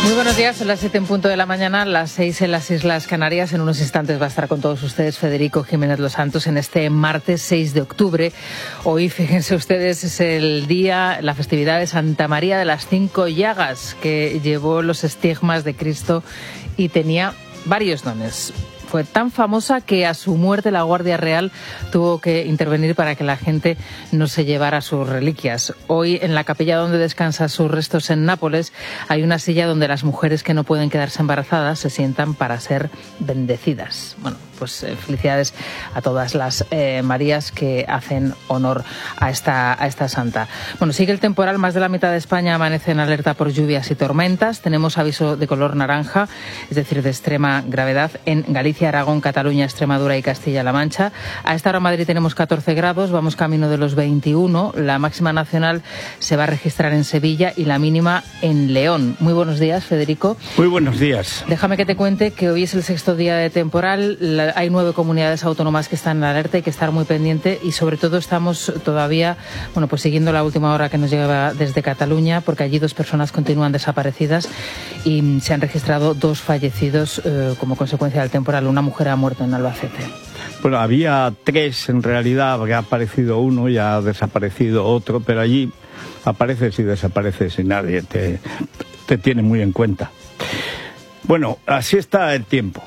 Muy buenos días, son las 7 en punto de la mañana, las 6 en las Islas Canarias. En unos instantes va a estar con todos ustedes Federico Jiménez Los Santos en este martes 6 de octubre. Hoy, fíjense ustedes, es el día, la festividad de Santa María de las Cinco Llagas, que llevó los estigmas de Cristo y tenía varios dones. Fue tan famosa que a su muerte la Guardia Real tuvo que intervenir para que la gente no se llevara sus reliquias. Hoy, en la capilla donde descansan sus restos en Nápoles, hay una silla donde las mujeres que no pueden quedarse embarazadas se sientan para ser bendecidas. Bueno, pues felicidades a todas las Marías que hacen honor a esta santa. Bueno, sigue el temporal. Más de la mitad de España amanece en alerta por lluvias y tormentas. Tenemos aviso de color naranja, es decir, de extrema gravedad, en Galicia, Aragón, Cataluña, Extremadura y Castilla-La Mancha. A esta hora en Madrid tenemos 14 grados, vamos camino de los 21. La máxima nacional se va a registrar en Sevilla y la mínima en León. Muy buenos días, Federico. Muy buenos días. Déjame que te cuente que hoy es el sexto día de temporal. Hay 9 comunidades autónomas que están en alerta, hay que estar muy pendiente y sobre todo estamos todavía, bueno, pues siguiendo la última hora que nos llega desde Cataluña, porque allí 2 personas continúan desaparecidas y se han registrado 2 fallecidos como consecuencia del temporal. Una mujer ha muerto en Albacete. Bueno, había 3 en realidad, porque ha aparecido uno y ha desaparecido otro, pero allí apareces y desapareces y nadie te tiene muy en cuenta. Bueno, así está el tiempo.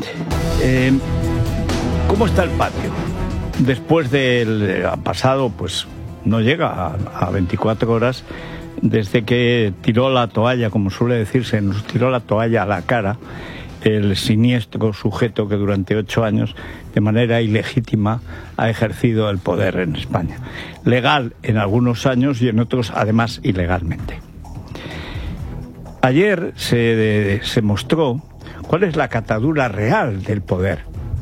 ¿Cómo está el patio? Después del pasado, pues no llega a 24 horas desde que tiró la toalla, como suele decirse, nos tiró la toalla a la cara el siniestro sujeto que durante 8 años, de manera ilegítima, ha ejercido el poder en España. Legal en algunos años y en otros, además, ilegalmente. Ayer se mostró cuál es la catadura real del poder.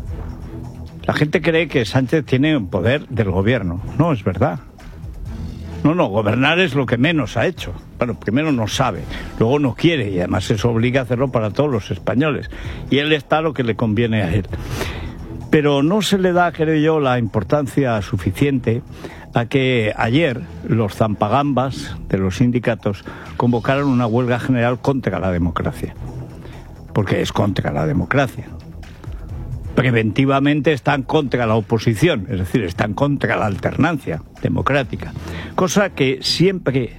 La gente cree que Sánchez tiene poder del gobierno. No, es verdad. No, gobernar es lo que menos ha hecho. Bueno, primero no sabe, luego no quiere y además eso obliga a hacerlo para todos los españoles. Y él está lo que le conviene a él. Pero no se le da, creo yo, la importancia suficiente a que ayer los zampagambas de los sindicatos convocaron una huelga general contra la democracia. Porque es contra la democracia. Preventivamente están contra la oposición, es decir, están contra la alternancia democrática, cosa que siempre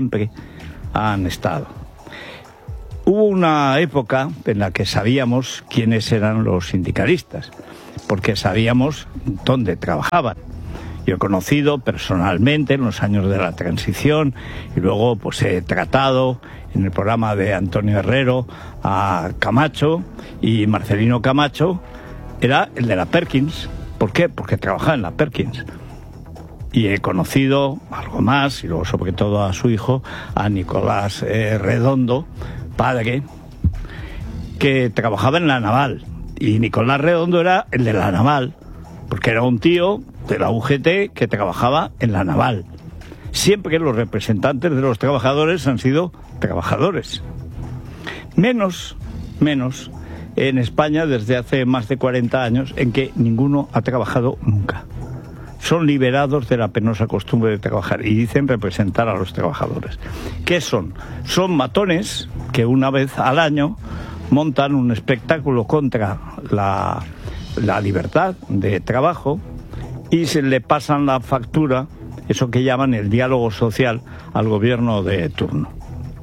han estado. Hubo una época en la que sabíamos quiénes eran los sindicalistas, porque sabíamos dónde trabajaban. Yo he conocido personalmente en los años de la transición y luego pues he tratado en el programa de Antonio Herrero a Camacho, y Marcelino Camacho era el de la Perkins. ¿Por qué? Porque trabajaba en la Perkins. Y he conocido algo más, y luego sobre todo a su hijo, a Nicolás Redondo, padre, que trabajaba en la Naval. Y Nicolás Redondo era el de la Naval, porque era un tío de la UGT que trabajaba en la Naval. Siempre los representantes de los trabajadores han sido trabajadores. Menos en España desde hace más de 40 años, en que ninguno ha trabajado nunca. Son liberados de la penosa costumbre de trabajar y dicen representar a los trabajadores. ¿Qué son? Son matones que una vez al año montan un espectáculo contra la libertad de trabajo y se le pasan la factura, eso que llaman el diálogo social, al gobierno de turno.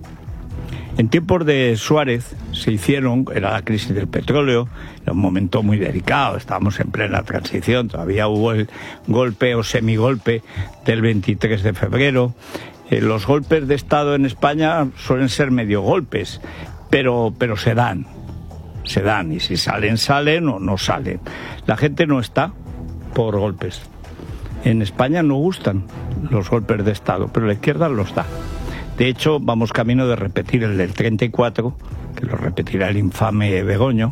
En tiempos de Suárez se hicieron, era la crisis del petróleo, era un momento muy delicado, estábamos en plena transición, todavía hubo el golpe o semigolpe del 23 de febrero. Los golpes de Estado en España suelen ser medio golpes, pero se dan, y si salen o no salen. La gente no está por golpes. En España no gustan los golpes de Estado, pero la izquierda los da. De hecho, vamos camino de repetir el del 34, que lo repetirá el infame Begoño,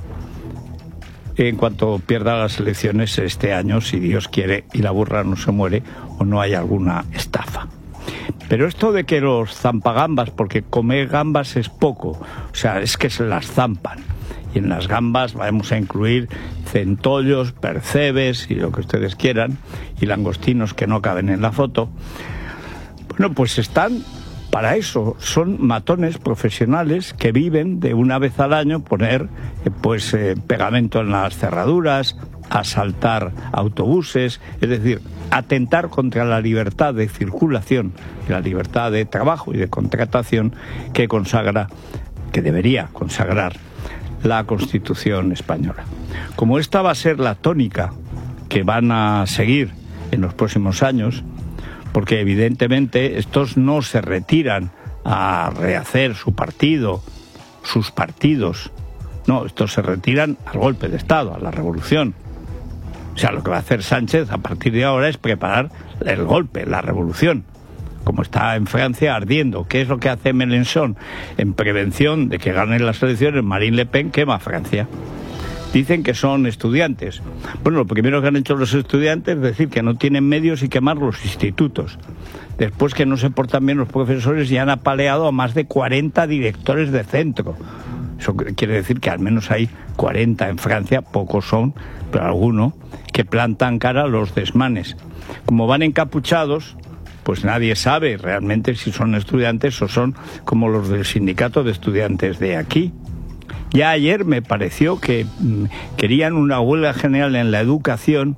en cuanto pierda las elecciones este año, si Dios quiere y la burra no se muere o no hay alguna estafa. Pero esto de que los zampagambas, porque comer gambas es poco, o sea, es que se las zampan. Y en las gambas vamos a incluir centollos, percebes y lo que ustedes quieran, y langostinos que no caben en la foto. Bueno, pues están Para eso son matones profesionales que viven de una vez al año poner pegamento en las cerraduras, asaltar autobuses, es decir, atentar contra la libertad de circulación, la libertad de trabajo y de contratación que debería consagrar la Constitución española. Como esta va a ser la tónica que van a seguir en los próximos años, porque evidentemente estos no se retiran a rehacer su partido, sus partidos, no, estos se retiran al golpe de Estado, a la revolución. O sea, lo que va a hacer Sánchez a partir de ahora es preparar el golpe, la revolución, como está en Francia ardiendo. ¿Qué es lo que hace Mélenchon? En prevención de que ganen las elecciones, Marine Le Pen quema Francia. Dicen que son estudiantes. Bueno, lo primero que han hecho los estudiantes es decir que no tienen medios y quemar los institutos. Después, que no se portan bien los profesores, y han apaleado a más de 40 directores de centro. Eso quiere decir que al menos hay 40 en Francia, pocos son, pero algunos, que plantan cara a los desmanes. Como van encapuchados, pues nadie sabe realmente si son estudiantes o son como los del sindicato de estudiantes de aquí. Ya ayer me pareció que querían una huelga general en la educación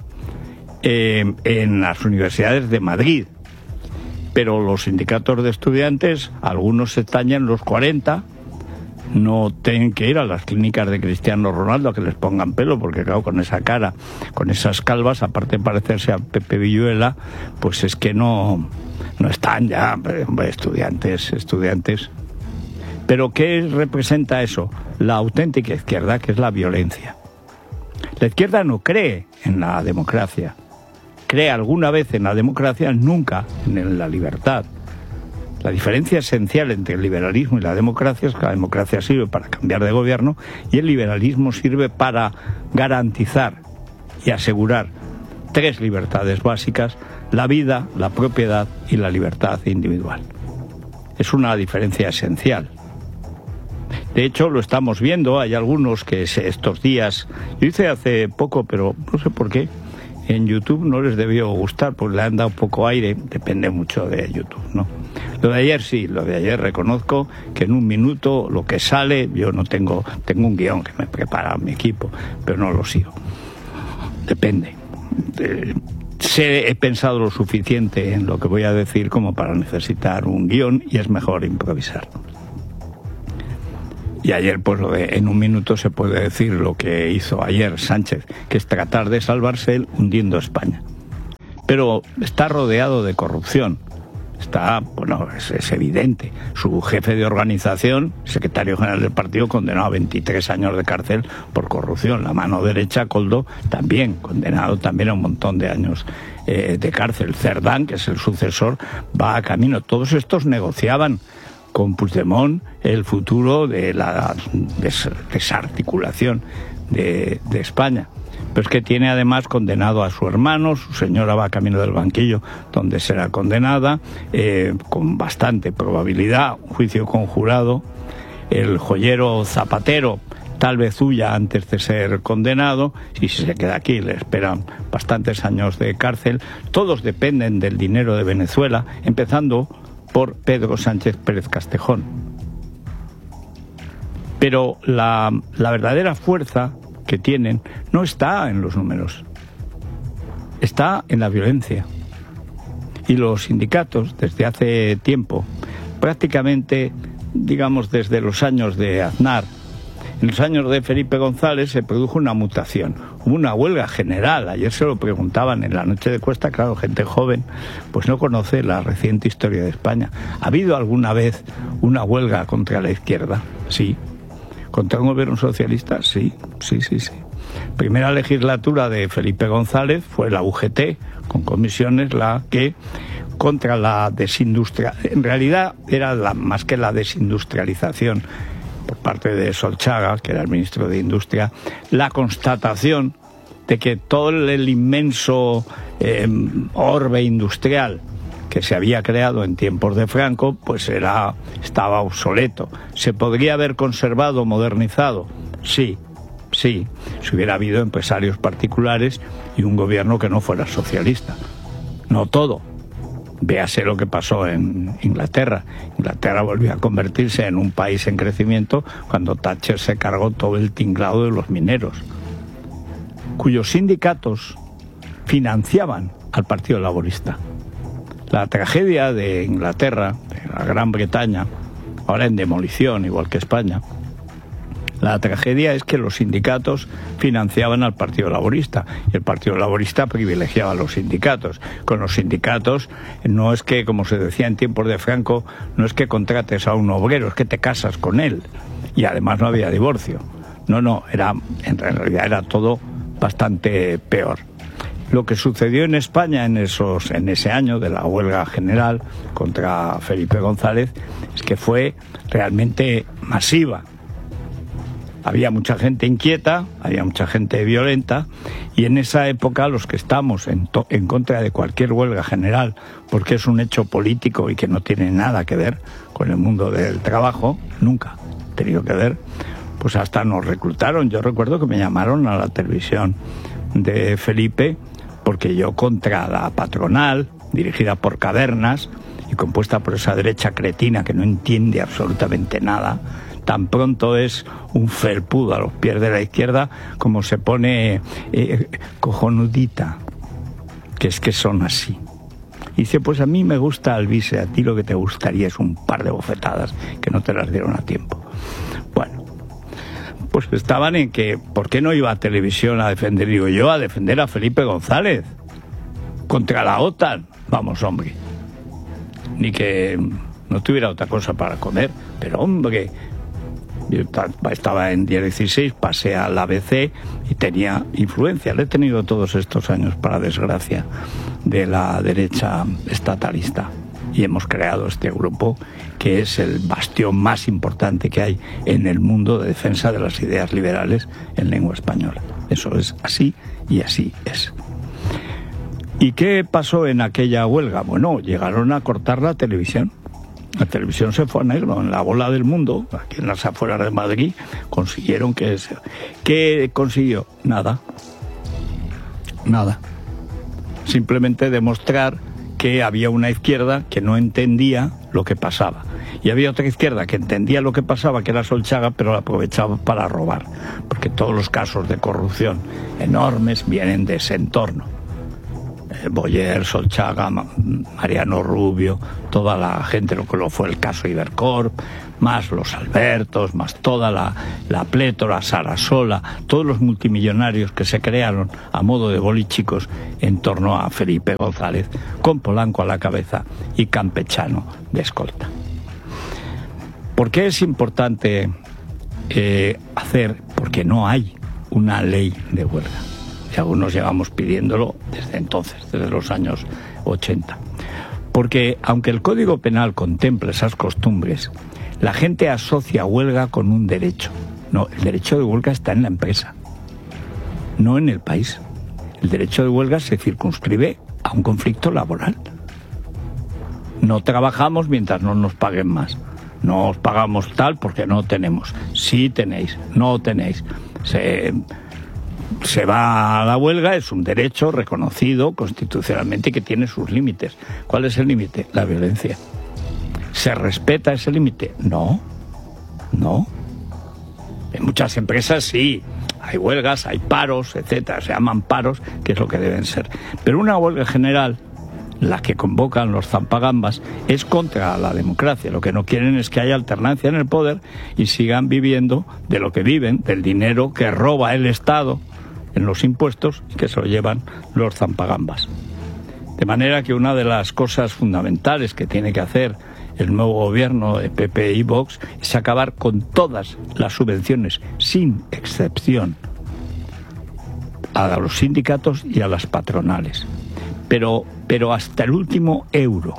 en las universidades de Madrid. Pero los sindicatos de estudiantes, algunos se tañen los 40, no tienen que ir a las clínicas de Cristiano Ronaldo a que les pongan pelo, porque claro, con esa cara, con esas calvas, aparte de parecerse a Pepe Villuela, pues es que no están ya, hombre, estudiantes. Pero ¿qué representa eso? La auténtica izquierda, que es la violencia. La izquierda no cree en la democracia. Cree alguna vez en la democracia, nunca en la libertad. La diferencia esencial entre el liberalismo y la democracia es que la democracia sirve para cambiar de gobierno y el liberalismo sirve para garantizar y asegurar 3 libertades básicas: la vida, la propiedad y la libertad individual. Es una diferencia esencial. De hecho, lo estamos viendo. Hay algunos que estos días, yo hice hace poco, pero no sé por qué, en YouTube no les debió gustar, porque le han dado poco aire, depende mucho de YouTube, ¿no? Lo de ayer sí, lo de ayer reconozco que en un minuto lo que sale, yo no tengo un guión que me prepara mi equipo, pero no lo sigo. Depende. He pensado lo suficiente en lo que voy a decir como para necesitar un guión, y es mejor improvisar. Y ayer, pues en un minuto se puede decir lo que hizo ayer Sánchez, que es tratar de salvarse él hundiendo España. Pero está rodeado de corrupción. Es evidente. Su jefe de organización, secretario general del partido, condenado a 23 años de cárcel por corrupción. La mano derecha, Koldo, también condenado a un montón de años de cárcel. Cerdán, que es el sucesor, va a camino. Todos estos negociaban con Puigdemont el futuro de la desarticulación de España. Pero es que tiene además condenado a su hermano, su señora va camino del banquillo, donde será condenada, con bastante probabilidad, juicio conjurado. El joyero Zapatero tal vez huya antes de ser condenado, y si se queda aquí le esperan bastantes años de cárcel. Todos dependen del dinero de Venezuela, empezando por Pedro Sánchez Pérez Castejón. Pero la verdadera fuerza que tienen no está en los números, está en la violencia. Y los sindicatos, desde hace tiempo, prácticamente, digamos, desde los años de Aznar, en los años de Felipe González, se produjo una mutación. Hubo una huelga general. Ayer se lo preguntaban en la noche de Cuesta. Claro, gente joven pues no conoce la reciente historia de España. ¿Ha habido alguna vez una huelga contra la izquierda? Sí. ¿Contra un gobierno socialista? Sí. Primera legislatura de Felipe González fue la UGT, con comisiones, la que contra la desindustrialización. En realidad era más que la desindustrialización por parte de Solchaga, que era el ministro de Industria, la constatación de que todo el inmenso orbe industrial que se había creado en tiempos de Franco, pues estaba obsoleto. ¿Se podría haber conservado, modernizado? Sí, si hubiera habido empresarios particulares y un gobierno que no fuera socialista. No todo, Véase lo que pasó en Inglaterra. Inglaterra volvió a convertirse en un país en crecimiento cuando Thatcher se cargó todo el tinglado de los mineros, cuyos sindicatos financiaban al Partido Laborista. La tragedia de Inglaterra, de la Gran Bretaña, ahora en demolición, igual que España, la tragedia es que los sindicatos financiaban al Partido Laborista y el Partido Laborista privilegiaba a los sindicatos. Con los sindicatos no es que, como se decía en tiempos de Franco, no es que contrates a un obrero, es que te casas con él. Y además no había divorcio. No, en realidad era todo bastante peor. Lo que sucedió en España en ese año de la huelga general contra Felipe González es que fue realmente masiva. Había mucha gente inquieta, había mucha gente violenta, y en esa época los que estamos en contra de cualquier huelga general, porque es un hecho político y que no tiene nada que ver con el mundo del trabajo, nunca ha tenido que ver, pues hasta nos reclutaron. Yo recuerdo que me llamaron a la televisión de Felipe, porque yo contra la patronal, dirigida por Cavernas y compuesta por esa derecha cretina que no entiende absolutamente nada, tan pronto es un felpudo a los pies de la izquierda como se pone cojonudita, que es que son así. Y dice, pues a mí me gusta Alvise, a ti lo que te gustaría es un par de bofetadas que no te las dieron a tiempo. Bueno, pues estaban en que, ¿por qué no iba a televisión a defender, digo yo, a defender a Felipe González contra la OTAN? Vamos, hombre, ni que no tuviera otra cosa para comer, pero hombre, yo estaba en Diario 16, pasé al ABC y tenía influencia. Le he tenido todos estos años, para desgracia, de la derecha estatalista. Y hemos creado este grupo que es el bastión más importante que hay en el mundo de defensa de las ideas liberales en lengua española. Eso es así y así es. ¿Y qué pasó en aquella huelga? Bueno, llegaron a cortar la televisión. La televisión se fue a negro. En la bola del mundo, aquí en las afueras de Madrid, consiguieron que... ¿Qué consiguió? Nada. Simplemente demostrar que había una izquierda que no entendía lo que pasaba. Y había otra izquierda que entendía lo que pasaba, que era Solchaga, pero la aprovechaba para robar. Porque todos los casos de corrupción enormes vienen de ese entorno. Boyer, Solchaga, Mariano Rubio, toda la gente, lo que lo fue el caso Ibercorp, más los Albertos, más toda la plétora, Sarasola, todos los multimillonarios que se crearon a modo de bolichicos en torno a Felipe González, con Polanco a la cabeza y Campechano de escolta. ¿Por qué es importante hacer? Porque no hay una ley de huelga. Y algunos llevamos pidiéndolo desde entonces, desde los años 80. Porque aunque el Código Penal contempla esas costumbres, la gente asocia huelga con un derecho. No, el derecho de huelga está en la empresa, no en el país. El derecho de huelga se circunscribe a un conflicto laboral. No trabajamos mientras no nos paguen más. No os pagamos tal porque no tenemos. Sí tenéis, no tenéis. Se va a la huelga, es un derecho reconocido constitucionalmente que tiene sus límites. ¿Cuál es el límite? La violencia. ¿Se respeta ese límite? No. En muchas empresas sí, hay huelgas, hay paros, etcétera, se llaman paros, que es lo que deben ser. Pero una huelga general, la que convocan los zampagambas, es contra la democracia. Lo que no quieren es que haya alternancia en el poder y sigan viviendo de lo que viven, del dinero que roba el Estado en los impuestos, que se lo llevan los zampagambas. De manera que una de las cosas fundamentales que tiene que hacer el nuevo gobierno de PP y Vox es acabar con todas las subvenciones, sin excepción, a los sindicatos y a las patronales. Pero hasta el último euro.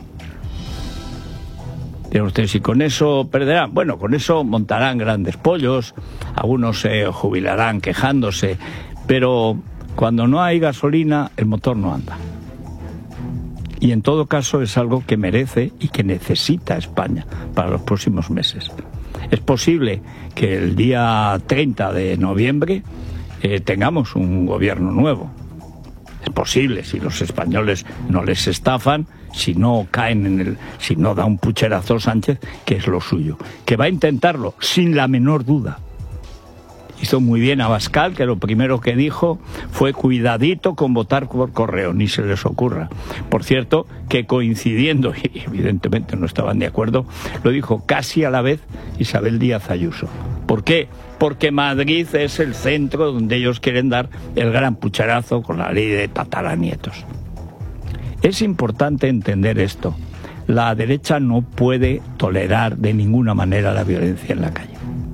Dirán ustedes, ¿y con eso perderán? Bueno, con eso montarán grandes pollos, algunos se jubilarán quejándose, pero cuando no hay gasolina, el motor no anda. Y en todo caso es algo que merece y que necesita España para los próximos meses. Es posible que el día 30 de noviembre tengamos un gobierno nuevo. Es posible, si los españoles no les estafan, si no caen si no da un pucherazo Sánchez, que es lo suyo. Que va a intentarlo, sin la menor duda. Hizo muy bien Abascal, que lo primero que dijo fue cuidadito con votar por correo, ni se les ocurra. Por cierto, que coincidiendo, y evidentemente no estaban de acuerdo, lo dijo casi a la vez Isabel Díaz Ayuso. ¿Por qué? Porque Madrid es el centro donde ellos quieren dar el gran pucherazo con la ley de tataranietos. Es importante entender esto. La derecha no puede tolerar de ninguna manera la violencia en la calle.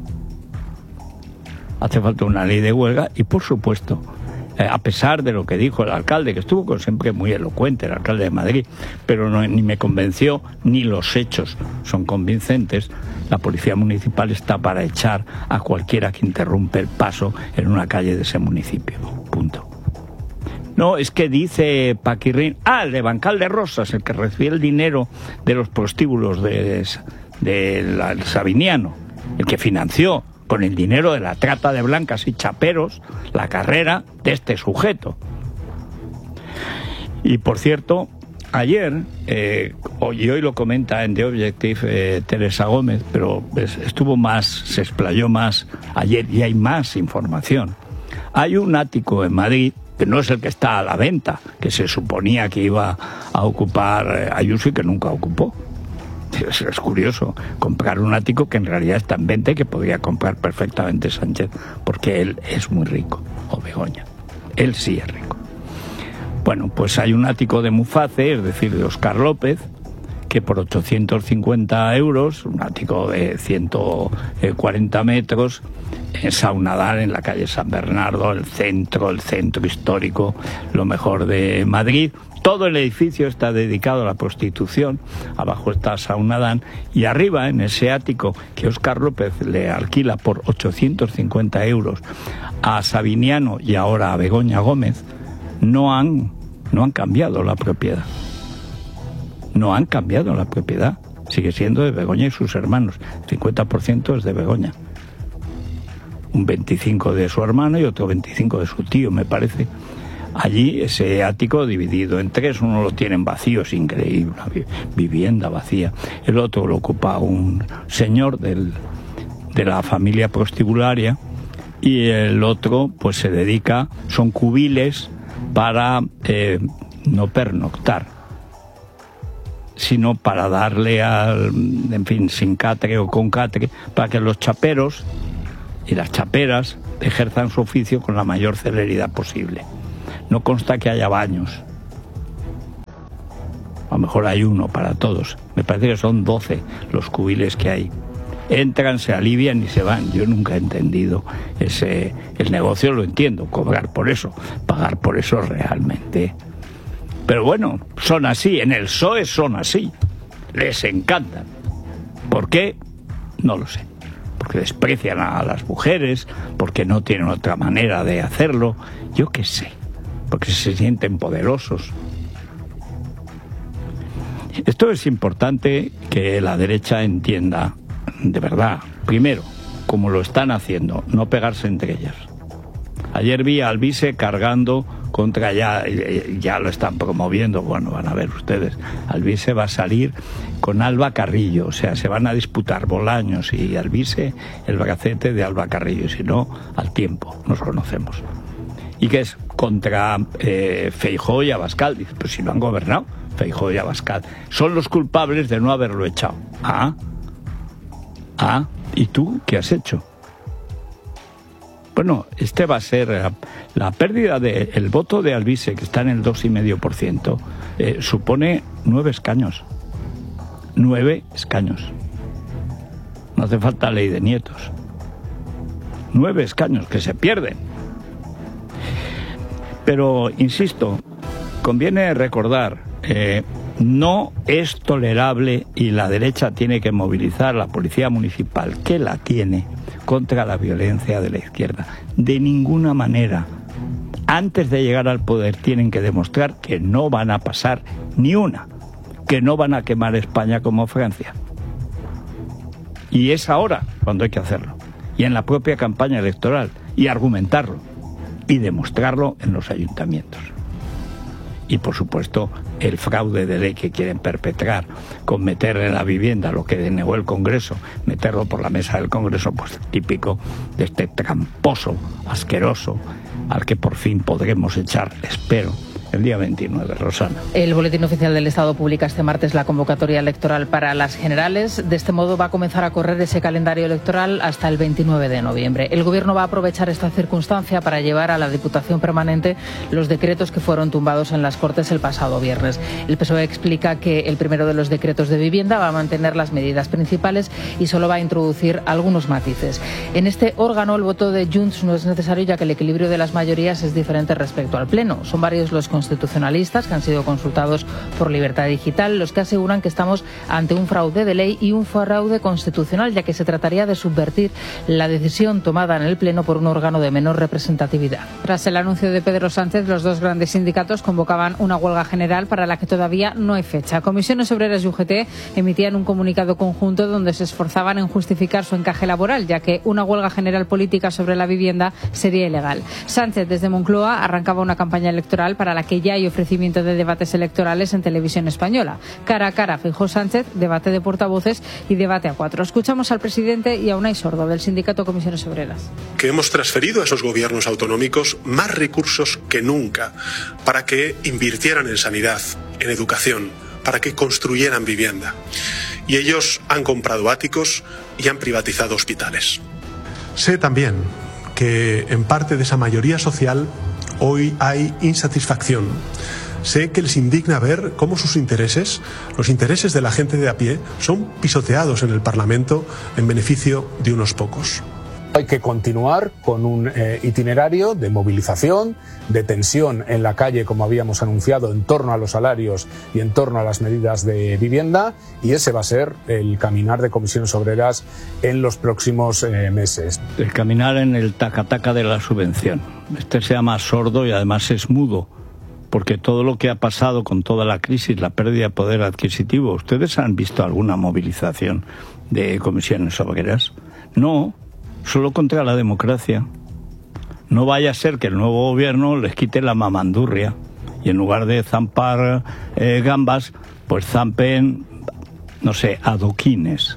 Hace falta una ley de huelga y, por supuesto, a pesar de lo que dijo el alcalde, que estuvo siempre muy elocuente, el alcalde de Madrid, pero ni me convenció, ni los hechos son convincentes, la policía municipal está para echar a cualquiera que interrumpe el paso en una calle de ese municipio. Punto. No, es que dice Paquirrín, el de Bancal de Rosas, el que recibe el dinero de los prostíbulos del Sabiniano, el que financió con el dinero de la trata de blancas y chaperos la carrera de este sujeto. Y por cierto, ayer, y hoy lo comenta en The Objective Teresa Gómez, pero se explayó más ayer y hay más información. Hay un ático en Madrid, que no es el que está a la venta, que se suponía que iba a ocupar Ayuso y que nunca ocupó. Es curioso, comprar un ático que en realidad está en venta y que podría comprar perfectamente Sánchez, porque él es muy rico, o Begoña. Él sí es rico. Bueno, pues hay un ático de Muface, es decir, de Óscar López, que por 850 euros, un ático de 140 metros, en Saunadal, en la calle San Bernardo, el centro histórico, lo mejor de Madrid. Todo el edificio está dedicado a la prostitución, abajo está Saunadán, y arriba, en ese ático que Óscar López le alquila por 850 euros a Sabiniano y ahora a Begoña Gómez, no han cambiado la propiedad. No han cambiado la propiedad. Sigue siendo de Begoña y sus hermanos. El 50% es de Begoña. Un 25% de su hermano y otro 25% de su tío, me parece. Allí ese ático dividido en tres, uno lo tienen vacío, es increíble, una vivienda vacía. El otro lo ocupa un señor de la familia prostibularia y el otro pues se dedica, son cubiles para no pernoctar, sino para darle sin catre o con catre, para que los chaperos y las chaperas ejerzan su oficio con la mayor celeridad posible. No consta que haya baños. A lo mejor hay uno para todos. Me parece que son 12 los cubiles que hay. Entran, se alivian y se van. Yo nunca he entendido el negocio, lo entiendo, cobrar por eso, pagar por eso realmente. Pero bueno, son así, en el PSOE son así. Les encantan. ¿Por qué? No lo sé. Porque desprecian a las mujeres, porque no tienen otra manera de hacerlo. Yo qué sé. Porque se sienten poderosos. Esto es importante que la derecha entienda, de verdad. Primero, como lo están haciendo, no pegarse entre ellas. Ayer vi a Alvise cargando contra ya lo están promoviendo, bueno, van a ver ustedes, Alvise va a salir con Alba Carrillo, o sea, se van a disputar Bolaños y Alvise el bracete de Alba Carrillo, y si no, al tiempo, nos conocemos. ¿Y qué es? Contra Feijóo y Abascal. Dice, pues si no han gobernado, Feijóo y Abascal. Son los culpables de no haberlo echado. ¿Y tú qué has hecho? Bueno, va a ser la pérdida del voto de Alvise, que está en el 2,5%, supone 9 escaños. 9 escaños. No hace falta ley de nietos. 9 escaños que se pierden. Pero, insisto, conviene recordar, no es tolerable y la derecha tiene que movilizar la policía municipal, que la tiene, contra la violencia de la izquierda. De ninguna manera. Antes de llegar al poder tienen que demostrar que no van a pasar ni una, que no van a quemar España como Francia. Y es ahora cuando hay que hacerlo. Y en la propia campaña electoral. Y argumentarlo. Y demostrarlo en los ayuntamientos. y, por supuesto, el fraude de ley que quieren perpetrar con meter en la vivienda lo que denegó el Congreso, meterlo por la mesa del Congreso, pues típico de este tramposo, asqueroso, al que por fin podremos echar, espero, el día 29, Rosana. El Boletín Oficial del Estado publica este martes la convocatoria electoral para las generales. De este modo va a comenzar a correr ese calendario electoral hasta el 29 de noviembre. El Gobierno va a aprovechar esta circunstancia para llevar a la Diputación Permanente los decretos que fueron tumbados en las Cortes el pasado viernes. El PSOE explica que el primero de los decretos de vivienda va a mantener las medidas principales y solo va a introducir algunos matices. En este órgano el voto de Junts no es necesario, ya que el equilibrio de las mayorías es diferente respecto al Pleno. Son varios los constitucionalistas que han sido consultados por Libertad Digital los que aseguran que estamos ante un fraude de ley y un fraude constitucional, ya que se trataría de subvertir la decisión tomada en el Pleno por un órgano de menor representatividad. Tras el anuncio de Pedro Sánchez, los dos grandes sindicatos convocaban una huelga general para la que todavía no hay fecha. Comisiones Obreras y UGT emitían un comunicado conjunto donde se esforzaban en justificar su encaje laboral, ya que una huelga general política sobre la vivienda sería ilegal. Sánchez, desde Moncloa, arrancaba una campaña electoral para la que ya hay ofrecimiento de debates electorales en televisión española. Cara a cara, Feijóo Sánchez, debate de portavoces y debate a 4. Escuchamos al presidente y a Unai Sordo, del sindicato Comisiones Obreras. Que hemos transferido a esos gobiernos autonómicos más recursos que nunca para que invirtieran en sanidad, en educación, para que construyeran vivienda. Y ellos han comprado áticos y han privatizado hospitales. Sé también que en parte de esa mayoría social hoy hay insatisfacción. Sé que les indigna ver cómo sus intereses, los intereses de la gente de a pie, son pisoteados en el Parlamento en beneficio de unos pocos. Hay que continuar con un itinerario de movilización, de tensión en la calle, como habíamos anunciado, en torno a los salarios y en torno a las medidas de vivienda, y ese va a ser el caminar de Comisiones Obreras en los próximos meses. El caminar en el taca-taca de la subvención. Este se llama sordo y además es mudo, porque todo lo que ha pasado con toda la crisis, la pérdida de poder adquisitivo, ¿ustedes han visto alguna movilización de Comisiones Obreras? No. Solo contra la democracia. No vaya a ser que el nuevo gobierno les quite la mamandurria y en lugar de zampar gambas, pues zampen, no sé, adoquines.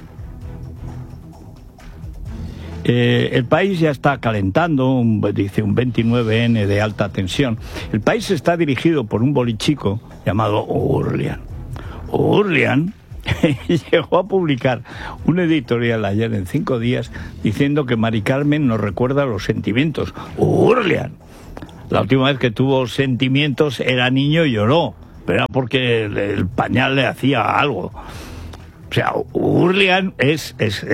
El país ya está calentando, dice un 29N de alta tensión. El país está dirigido por un bolichico llamado Ourlian. Ourlian llegó a publicar un editorial ayer en 5 días diciendo que Mari Carmen nos recuerda los sentimientos. Ourlian, la última vez que tuvo sentimientos era niño y lloró, pero era porque el pañal le hacía algo. O sea, Ourlian es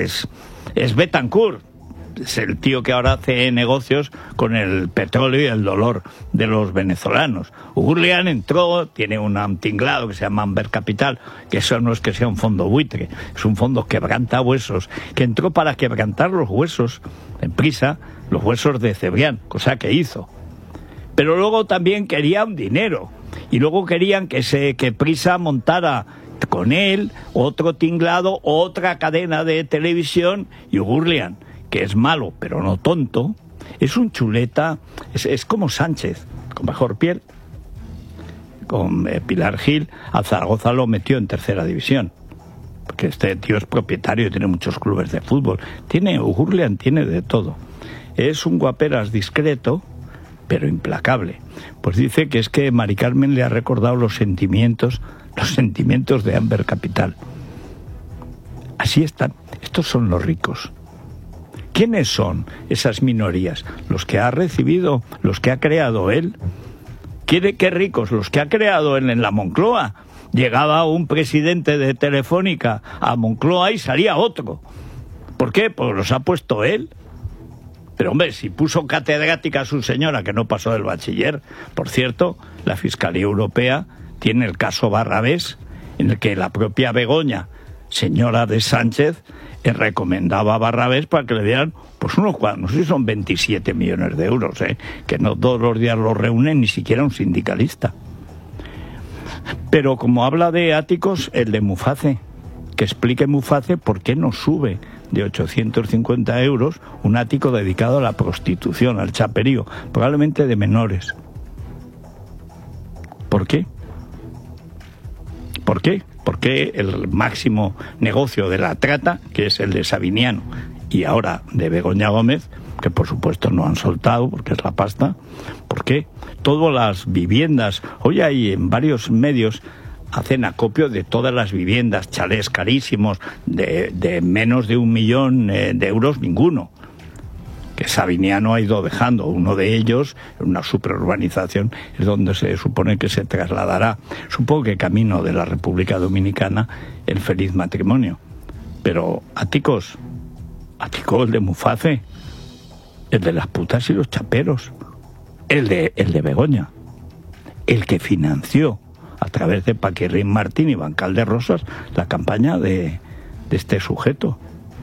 Betancourt. Es el tío que ahora hace negocios con el petróleo y el dolor de los venezolanos. Ourlian entró, tiene un tinglado que se llama Amber Capital, que eso no es que sea un fondo buitre, es un fondo quebranta huesos, que entró para quebrantar los huesos, en prisa, los huesos de Cebrián, cosa que hizo. Pero luego también querían dinero, y luego querían que Prisa montara con él otro tinglado, otra cadena de televisión, y Ourlian, que es malo, pero no tonto, es un chuleta, es como Sánchez, con mejor piel. Con Pilar Gil, a Zaragoza lo metió en tercera división, porque este tío es propietario y tiene muchos clubes de fútbol. Ourlian tiene de todo. Es un guaperas discreto, pero implacable. Pues dice que es que Mari Carmen le ha recordado los sentimientos de Amber Capital. Así están. Estos son los ricos. ¿Quiénes son esas minorías? Los que ha recibido, los que ha creado él. ¿Qué ricos? Los que ha creado él en la Moncloa. Llegaba un presidente de Telefónica a Moncloa y salía otro. ¿Por qué? Pues los ha puesto él. Pero hombre, si puso catedrática a su señora que no pasó del bachiller. Por cierto, la Fiscalía Europea tiene el caso Barrabés, en el que la propia Begoña, señora de Sánchez, recomendaba a Barrabés para que le dieran pues unos cuantos, no sé si son 27 millones de euros, que no todos los días los reúnen ni siquiera un sindicalista. Pero como habla de áticos, el de Muface, que explique Muface por qué no sube de 850 euros un ático dedicado a la prostitución, al chaperío, probablemente de menores. ¿Por qué? ¿Por qué? Porque el máximo negocio de la trata, que es el de Sabiniano y ahora de Begoña Gómez, que por supuesto no han soltado porque es la pasta, ¿por qué? Todas las viviendas, hoy hay en varios medios, hacen acopio de todas las viviendas, chalés carísimos, de menos de 1 millón de euros ninguno, que Sabiniano ha ido dejando. Uno de ellos, en una superurbanización, es donde se supone que se trasladará, supongo que camino de la República Dominicana, el feliz matrimonio. Pero Áticos, el de Muface, el de las putas y los chaperos, el de Begoña, el que financió a través de Paquirrín Martín y Bancal de Rosas la campaña de este sujeto.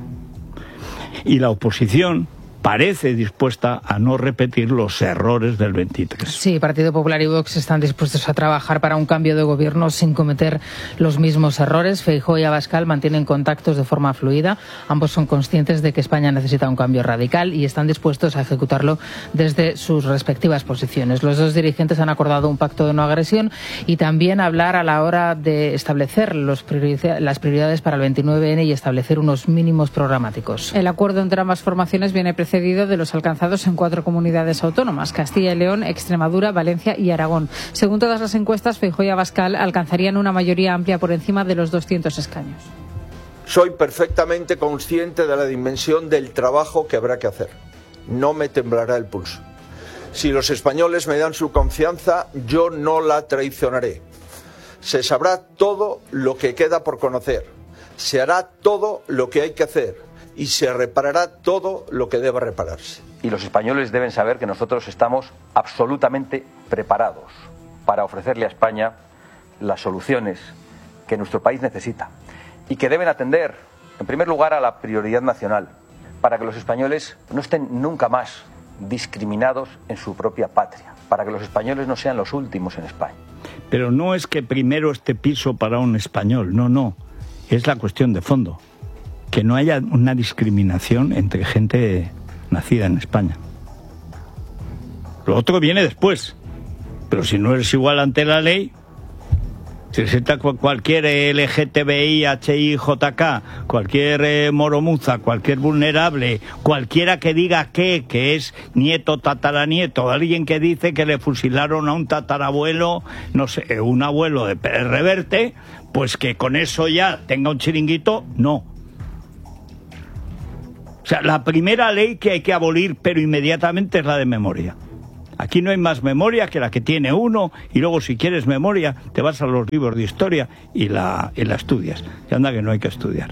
Y la oposición parece dispuesta a no repetir los errores del 23. Sí, Partido Popular y Vox están dispuestos a trabajar para un cambio de gobierno sin cometer los mismos errores. Feijóo y Abascal mantienen contactos de forma fluida. Ambos son conscientes de que España necesita un cambio radical y están dispuestos a ejecutarlo desde sus respectivas posiciones. Los dos dirigentes han acordado un pacto de no agresión y también hablar a la hora de establecer las prioridades para el 29N y establecer unos mínimos programáticos. El acuerdo entre ambas formaciones viene precedido de los alcanzados en 4 comunidades autónomas: Castilla y León, Extremadura, Valencia y Aragón. Según todas las encuestas, Feijóo y Abascal alcanzarían una mayoría amplia por encima de los 200 escaños. Soy perfectamente consciente de la dimensión del trabajo que habrá que hacer. No me temblará el pulso. Si los españoles me dan su confianza, yo no la traicionaré. Se sabrá todo lo que queda por conocer. Se hará todo lo que hay que hacer. Y se reparará todo lo que deba repararse. Y los españoles deben saber que nosotros estamos absolutamente preparados para ofrecerle a España las soluciones que nuestro país necesita y que deben atender, en primer lugar, a la prioridad nacional, para que los españoles no estén nunca más discriminados en su propia patria, para que los españoles no sean los últimos en España. Pero no es que primero esté piso para un español, no, es la cuestión de fondo. Que no haya una discriminación entre gente nacida en España. Lo otro viene después. Pero si no eres igual ante la ley, si resulta cualquier LGTBI, HI, JK, cualquier moromuza, cualquier vulnerable, cualquiera que diga que es nieto, tataranieto, alguien que dice que le fusilaron a un tatarabuelo, no sé, un abuelo de Pérez Reverte, pues que con eso ya tenga un chiringuito, no. O sea, la primera ley que hay que abolir, pero inmediatamente, es la de memoria. Aquí no hay más memoria que la que tiene uno, y luego si quieres memoria te vas a los libros de historia y la estudias. Y anda que no hay que estudiar.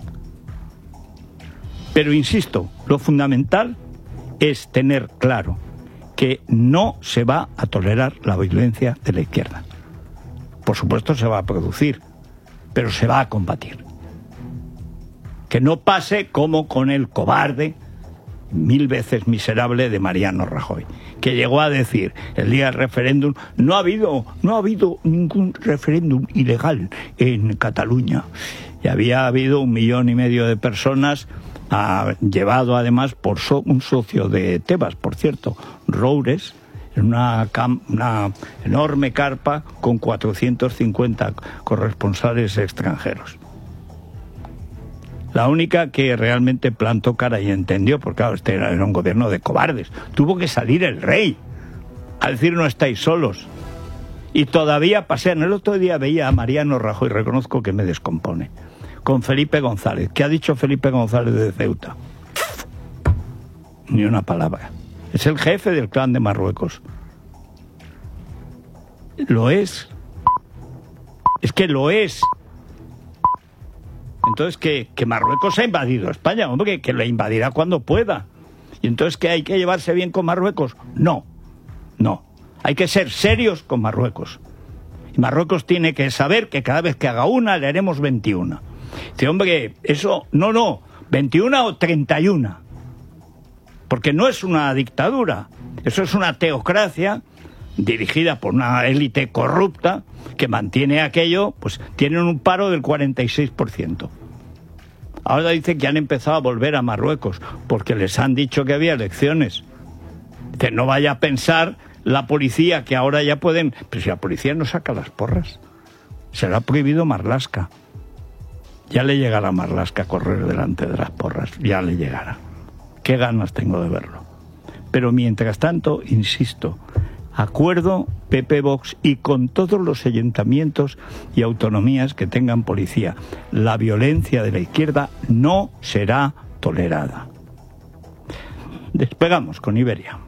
Pero insisto, lo fundamental es tener claro que no se va a tolerar la violencia de la izquierda. Por supuesto se va a producir, pero se va a combatir. Que no pase como con el cobarde, 1000 veces miserable, de Mariano Rajoy, que llegó a decir el día del referéndum: no ha habido ningún referéndum ilegal en Cataluña. Y había habido 1,5 millones de personas, llevado además por un socio de Tebas, por cierto, Roures, en una enorme carpa con 450 corresponsales extranjeros. La única que realmente plantó cara y entendió, porque claro, este era un gobierno de cobardes. Tuvo que salir el rey a decir: no estáis solos. Y todavía pasean. El otro día veía a Mariano Rajoy, reconozco que me descompone, con Felipe González. ¿Qué ha dicho Felipe González de Ceuta? Ni una palabra. Es el jefe del clan de Marruecos. Lo es. Es que lo es. Entonces, que Marruecos ha invadido España, hombre, que la invadirá cuando pueda. Y entonces, ¿que hay que llevarse bien con Marruecos? No. Hay que ser serios con Marruecos. Y Marruecos tiene que saber que cada vez que haga una, le haremos 21. Dice, hombre, eso, no, 21 o 31. Porque no es una dictadura, eso es una teocracia dirigida por una élite corrupta que mantiene aquello. Pues tienen un paro del 46%. Ahora dicen que han empezado a volver a Marruecos porque les han dicho que había elecciones. Dice, no vaya a pensar La policía, que ahora ya pueden... Pero si la policía no saca las porras, se lo ha prohibido Marlaska. Ya le llegará a Marlaska a correr delante de las porras, ya le llegará. Qué ganas tengo de verlo. Pero mientras tanto, insisto, acuerdo PP Vox y con todos los ayuntamientos y autonomías que tengan policía. La violencia de la izquierda no será tolerada. Despegamos con Iberia.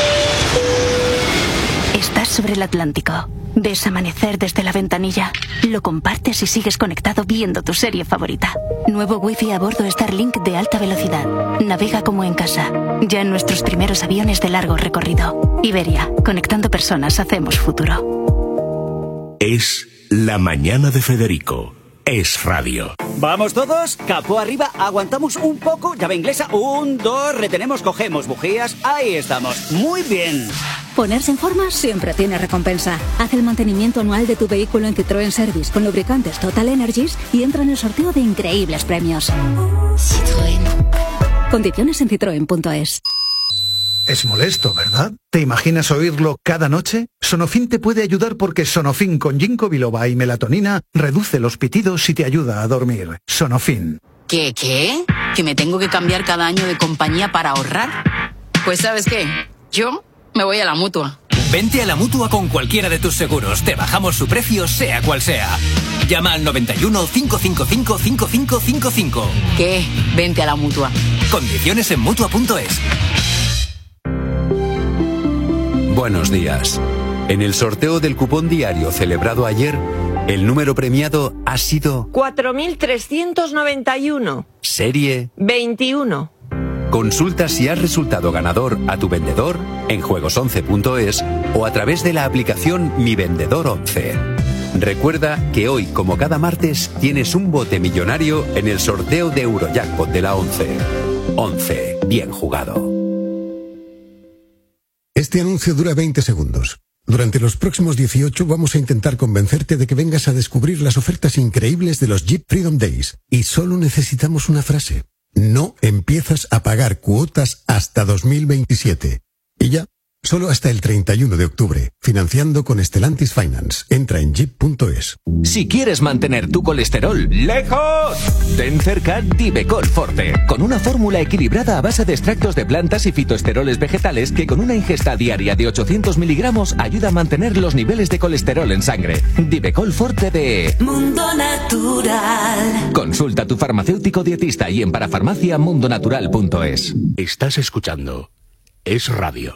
Estás sobre el Atlántico. Ves amanecer desde la ventanilla. Lo compartes y sigues conectado viendo tu serie favorita. Nuevo Wi-Fi a bordo Starlink de alta velocidad. Navega como en casa. Ya en nuestros primeros aviones de largo recorrido. Iberia, conectando personas hacemos futuro. Es la mañana de Federico. Es radio. ¿Vamos todos? Capó arriba, aguantamos un poco, llave inglesa, 1, 2, retenemos, cogemos bujías, ahí estamos, muy bien. Ponerse en forma siempre tiene recompensa. Haz el mantenimiento anual de tu vehículo en Citroën Service con lubricantes Total Energies y entra en el sorteo de increíbles premios. Citroën. Condiciones en citroen.es. Es molesto, ¿verdad? ¿Te imaginas oírlo cada noche? Sonofin te puede ayudar porque Sonofin con ginkgo biloba y melatonina reduce los pitidos y te ayuda a dormir. Sonofin. ¿Qué? ¿Que me tengo que cambiar cada año de compañía para ahorrar? Pues ¿sabes qué? Yo me voy a la Mutua. Vente a la Mutua con cualquiera de tus seguros. Te bajamos su precio, sea cual sea. Llama al 91 555 5555. ¿Qué? Vente a la Mutua. Condiciones en Mutua.es. Buenos días. En el sorteo del cupón diario celebrado ayer, el número premiado ha sido 4.391. Serie 21. Consulta si has resultado ganador a tu vendedor en juegos11.es o a través de la aplicación Mi Vendedor 11. Recuerda que hoy, como cada martes, tienes un bote millonario en el sorteo de Eurojackpot de la 11. 11. Bien jugado. Este anuncio dura 20 segundos. Durante los próximos 18 vamos a intentar convencerte de que vengas a descubrir las ofertas increíbles de los Jeep Freedom Days. Y solo necesitamos una frase. No empiezas a pagar cuotas hasta 2027. Y ya, solo hasta el 31 de octubre. Financiando con Stellantis Finance. Entra en jeep.es. Si quieres mantener tu colesterol lejos, ten cerca Divecol Forte, con una fórmula equilibrada a base de extractos de plantas y fitoesteroles vegetales que con una ingesta diaria de 800 miligramos ayuda a mantener los niveles de colesterol en sangre. Divecol Forte de Mundo Natural. Consulta a tu farmacéutico dietista y en parafarmaciamundonatural.es. Estás escuchando Es Radio.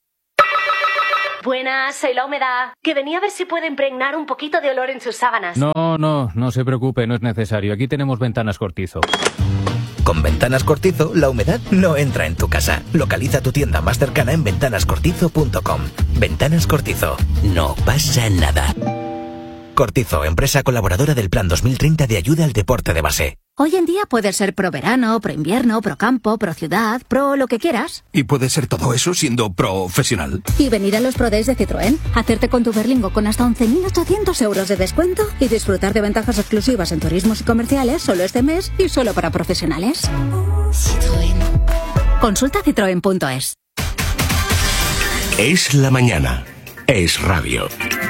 Buenas, soy la humedad. Que venía a ver si puede impregnar un poquito de olor en sus sábanas. No se preocupe, no es necesario. Aquí tenemos Ventanas Cortizo. Con Ventanas Cortizo, la humedad no entra en tu casa. Localiza tu tienda más cercana en ventanascortizo.com. Ventanas Cortizo. No pasa nada. Cortizo, empresa colaboradora del Plan 2030 de ayuda al deporte de base. Hoy en día puedes ser pro verano, pro invierno, pro campo, pro ciudad, pro lo que quieras. Y puede ser todo eso siendo profesional. Y venir a los Pro Days de Citroën, hacerte con tu Berlingo con hasta 11.800 euros de descuento y disfrutar de ventajas exclusivas en turismos y comerciales solo este mes y solo para profesionales. Citroën. Consulta citroen.es. Es la mañana. Es radio.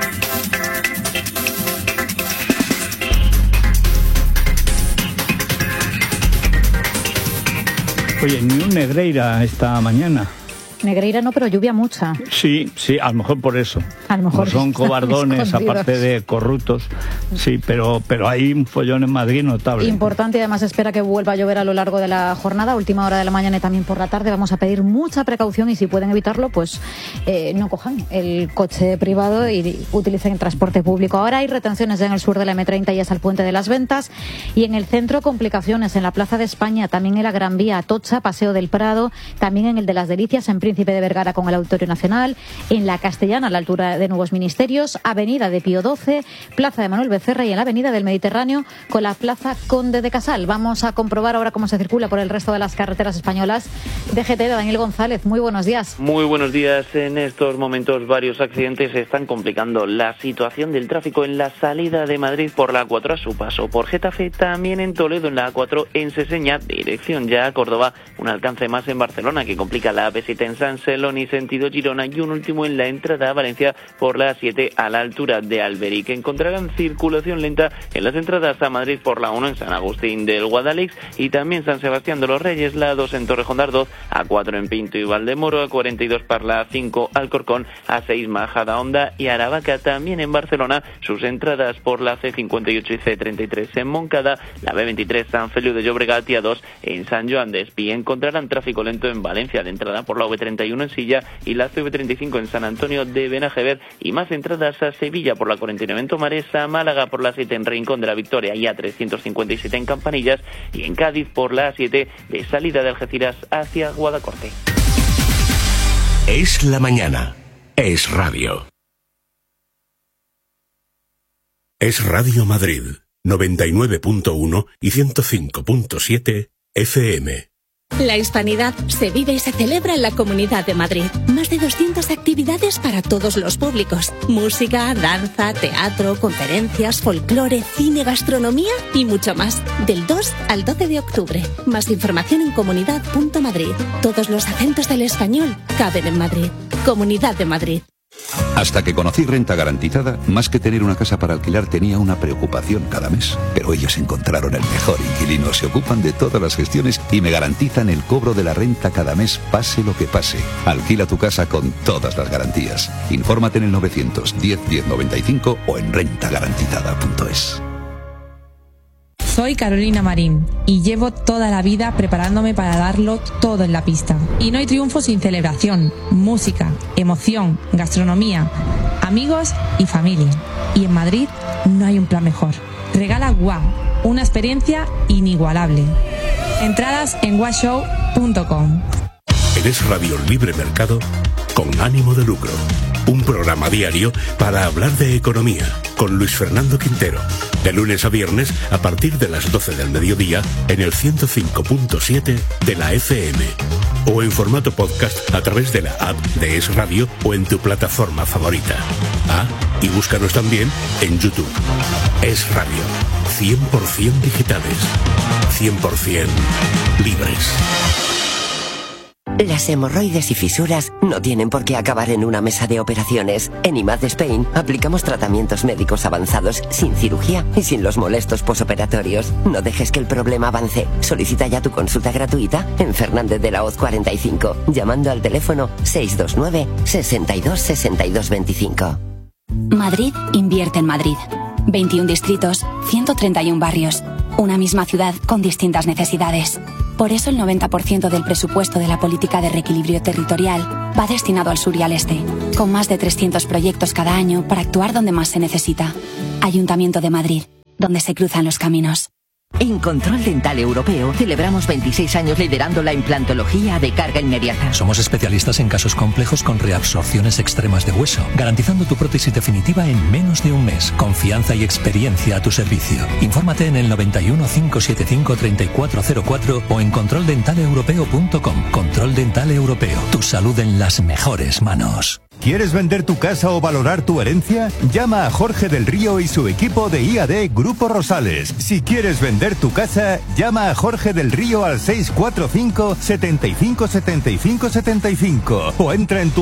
Oye, ni un Negreira esta mañana. Negreira no, pero lluvia mucha. Sí, a lo mejor por eso. A lo mejor no son cobardones, escondidos. aparte de corruptos. Sí, pero hay un follón en Madrid notable. Importante, y además espera que vuelva a llover a lo largo de la jornada, última hora de la mañana y también por la tarde. Vamos a pedir mucha precaución y si pueden evitarlo, pues no cojan el coche privado y utilicen el transporte público. Ahora hay retenciones ya en el sur de la M30 y hasta el Puente de las Ventas, y en el centro complicaciones en la Plaza de España, también en la Gran Vía Atocha, Paseo del Prado, también en el de las Delicias, en Príncipe de Vergara con el Auditorio Nacional, en la Castellana a la altura de Nuevos Ministerios, Avenida de Pío XII, Plaza de Manuel Becerra y en la Avenida del Mediterráneo con la Plaza Conde de Casal. Vamos a comprobar ahora cómo se circula por el resto de las carreteras españolas. DGT de Daniel González, muy buenos días. Muy buenos días. En estos momentos varios accidentes están complicando la situación del tráfico en la salida de Madrid por la A4 a su paso por Getafe, también en Toledo en la A4 en Seseña, dirección ya a Córdoba, un alcance más en Barcelona que complica la AP7 en San Celoni sentido Girona y un último en la entrada a Valencia por la 7 a la altura de Alberic. Encontrarán circulación lenta en las entradas a Madrid por la 1 en San Agustín del Guadalix y también San Sebastián de los Reyes, la 2 en Torrejón de Ardoz, a 4 en Pinto y Valdemoro, a 42 para la 5 Alcorcón, a 6 Majadahonda y Aravaca. También en Barcelona sus entradas por la C58 y C33 en Moncada, la B23 San Feliu de Llobregat y a 2 en San Joan de Espí. Encontrarán tráfico lento en Valencia de entrada por la V31 en Silla y la CV35 en San Antonio de Benajever y más entradas a Sevilla por la 49 en Tomares, a Málaga por la 7 en Rincón de la Victoria y a 357 en Campanillas y en Cádiz por la 7 de salida de Algeciras hacia Guadacorte. Es la mañana. Es radio. Es Radio Madrid, 99.1 y 105.7 FM. La Hispanidad se vive y se celebra en la Comunidad de Madrid. Más de 200 actividades para todos los públicos. Música, danza, teatro, conferencias, folclore, cine, gastronomía y mucho más. Del 2 al 12 de octubre. Más información en comunidad.madrid. Todos los acentos del español caben en Madrid. Comunidad de Madrid. Hasta que conocí Renta Garantizada, más que tener una casa para alquilar tenía una preocupación cada mes. Pero ellos encontraron el mejor inquilino, se ocupan de todas las gestiones y me garantizan el cobro de la renta cada mes, pase lo que pase. Alquila tu casa con todas las garantías. Infórmate en el 910 1095 o en rentagarantizada.es. Soy Carolina Marín y llevo toda la vida preparándome para darlo todo en la pista. Y no hay triunfo sin celebración, música, emoción, gastronomía, amigos y familia. Y en Madrid no hay un plan mejor. Regala Wow, una experiencia inigualable. Entradas en washow.com. Eres Radio Libre Mercado con ánimo de lucro. Un programa diario para hablar de economía con Luis Fernando Quintero. De lunes a viernes a partir de las 12 del mediodía en el 105.7 de la FM. O en formato podcast a través de la app de Es Radio o en tu plataforma favorita. Ah, y búscanos también en YouTube. Es Radio. 100% digitales. 100% libres. Las hemorroides y fisuras no tienen por qué acabar en una mesa de operaciones. En IMAD Spain aplicamos tratamientos médicos avanzados sin cirugía y sin los molestos posoperatorios. No dejes que el problema avance. Solicita ya tu consulta gratuita en Fernández de la Hoz 45, llamando al teléfono 629 62 62 25. Madrid invierte en Madrid. 21 distritos, 131 barrios. Una misma ciudad con distintas necesidades. Por eso el 90% del presupuesto de la política de reequilibrio territorial va destinado al sur y al este, con más de 300 proyectos cada año para actuar donde más se necesita. Ayuntamiento de Madrid, donde se cruzan los caminos. En Control Dental Europeo celebramos 26 años liderando la implantología de carga inmediata. Somos especialistas en casos complejos con reabsorciones extremas de hueso, garantizando tu prótesis definitiva en menos de un mes. Confianza y experiencia a tu servicio. Infórmate en el 91 575 3404 o en controldentaleeuropeo.com. Control Dental Europeo. Tu salud en las mejores manos. ¿Quieres vender tu casa o valorar tu herencia? Llama a Jorge del Río y su equipo de IAD Grupo Rosales. Si quieres vender tu casa, llama a Jorge del Río al 645 75 75 75 o entra en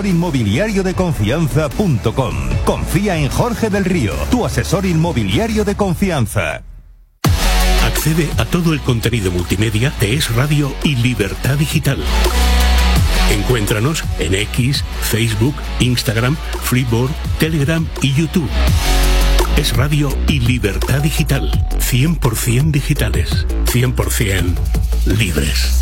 tuasesorinmobiliariodeconfianza.com. Confía en Jorge del Río, tu asesor inmobiliario de confianza. Accede a todo el contenido multimedia de Es Radio y Libertad Digital. Encuéntranos en X, Facebook, Instagram, Freeboard, Telegram y YouTube. Es Radio y Libertad Digital. 100% digitales. 100% libres.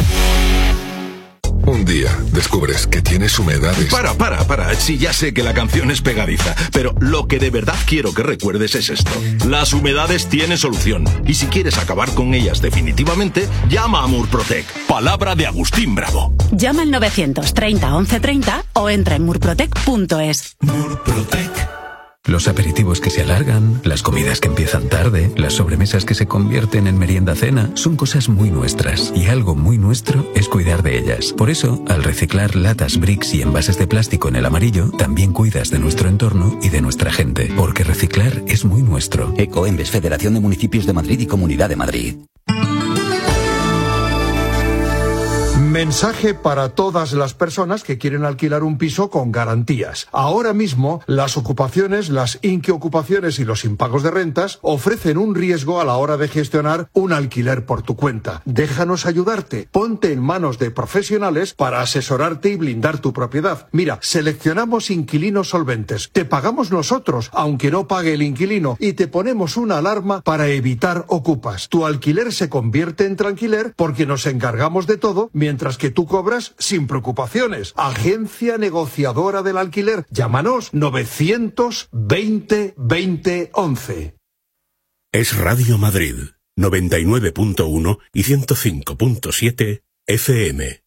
Un día descubres que tienes humedades. Para. Si ya sé que la canción es pegadiza, pero lo que de verdad quiero que recuerdes es esto. Las humedades tienen solución. Y si quieres acabar con ellas definitivamente, llama a Murprotec. Palabra de Agustín Bravo. Llama al 930 1130 o entra en murprotec.es. Murprotec. Los aperitivos que se alargan, las comidas que empiezan tarde, las sobremesas que se convierten en merienda-cena, son cosas muy nuestras. Y algo muy nuestro es cuidar de ellas. Por eso, al reciclar latas, bricks y envases de plástico en el amarillo, también cuidas de nuestro entorno y de nuestra gente. Porque reciclar es muy nuestro. Ecoembes, Federación de Municipios de Madrid y Comunidad de Madrid. Mensaje para todas las personas que quieren alquilar un piso con garantías. Ahora mismo, las ocupaciones, las inquiocupaciones y los impagos de rentas ofrecen un riesgo a la hora de gestionar un alquiler por tu cuenta. Déjanos ayudarte. Ponte en manos de profesionales para asesorarte y blindar tu propiedad. Mira, seleccionamos inquilinos solventes. Te pagamos nosotros, aunque no pague el inquilino, y te ponemos una alarma para evitar ocupas. Tu alquiler se convierte en tranquiler porque nos encargamos de todo, mientras que tú cobras sin preocupaciones. Agencia negociadora del alquiler. Llámanos 920 20 11. Es Radio Madrid, 99.1 y 105.7 FM.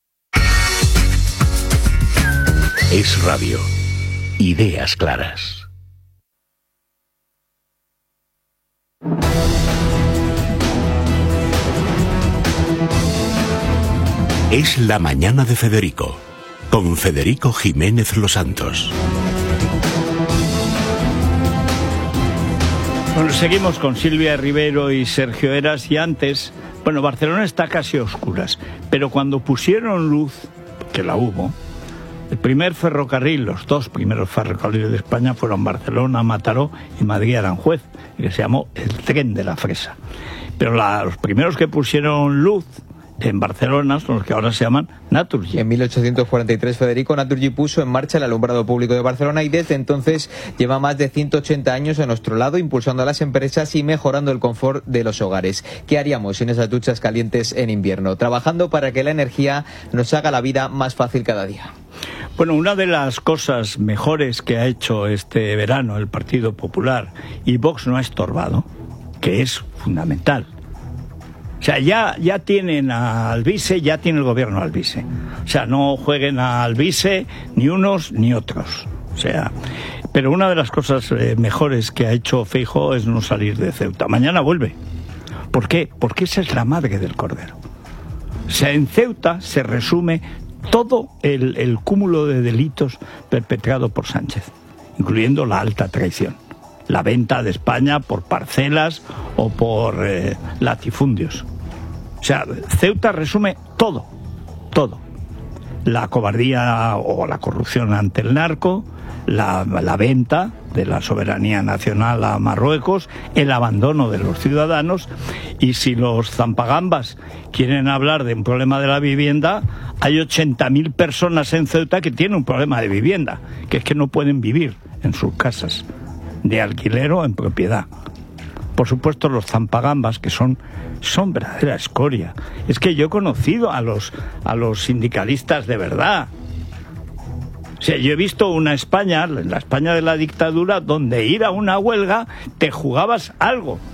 Es radio. Ideas claras. Es la mañana de Federico, con Federico Jiménez Los Santos. Bueno, seguimos con Silvia Rivero y Sergio Eras, y antes, bueno, Barcelona está casi a oscuras, pero cuando pusieron luz, que la hubo, el primer ferrocarril, los dos primeros ferrocarriles de España fueron Barcelona, Mataró y Madrid-Aranjuez, que se llamó el Tren de la Fresa. Pero los primeros que pusieron luz en Barcelona son los que ahora se llaman Naturgy. En 1843, Federico, Naturgy puso en marcha el alumbrado público de Barcelona y desde entonces lleva más de 180 años a nuestro lado, impulsando a las empresas y mejorando el confort de los hogares. ¿Qué haríamos sin esas duchas calientes en invierno? Trabajando para que la energía nos haga la vida más fácil cada día. Bueno, una de las cosas mejores que ha hecho este verano el Partido Popular, y Vox no ha estorbado, que es fundamental. O sea, ya tienen a Alvise, ya tiene el gobierno a Alvise. O sea, no jueguen a Alvise ni unos ni otros. O sea, pero una de las cosas mejores que ha hecho Feijóo es no salir de Ceuta. Mañana vuelve. ¿Por qué? Porque esa es la madre del cordero. O sea, en Ceuta se resume todo el cúmulo de delitos perpetrado por Sánchez, incluyendo la alta traición, la venta de España por parcelas o por latifundios. O sea, Ceuta resume todo. La cobardía o la corrupción ante el narco, la venta de la soberanía nacional a Marruecos, el abandono de los ciudadanos. Y si los zampagambas quieren hablar de un problema de la vivienda, hay 80.000 personas en Ceuta que tienen un problema de vivienda, que es que no pueden vivir en sus casas, de alquiler o en propiedad. Por supuesto, los zampagambas, que son verdadera escoria. Es que yo he conocido a los sindicalistas de verdad. O sea, yo he visto una España, la España de la dictadura, donde ir a una huelga te jugabas algo.